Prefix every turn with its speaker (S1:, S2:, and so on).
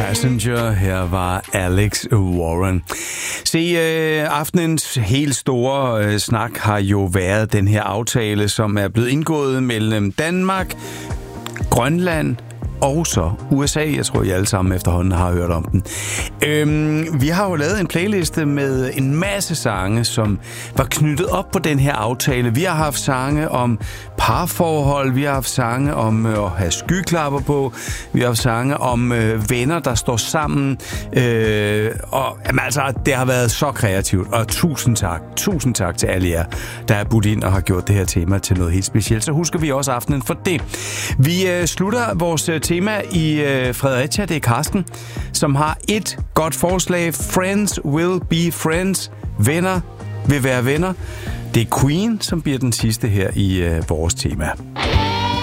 S1: Passenger. Her var Alex Warren. Se, aftenens helt store snak har jo været den her aftale, som er blevet indgået mellem Danmark, Grønland og så USA. Jeg tror, I alle sammen efterhånden har hørt om den. Vi har jo lavet en playliste med en masse sange, som var knyttet op på den her aftale. Vi har haft sange om parforhold, vi har haft sange om at have skyklapper på, vi har haft sange om venner, der står sammen. Og jamen, altså, det har været så kreativt, og tusind tak til alle jer, der er budt ind og har gjort det her tema til noget helt specielt. Så husker vi også aftenen for det. Vi slutter vores tema i Fredericia. Det er Karsten, som har et godt forslag. Friends will be friends. Venner vil være venner. Det er Queen, som bliver den sidste her i vores tema.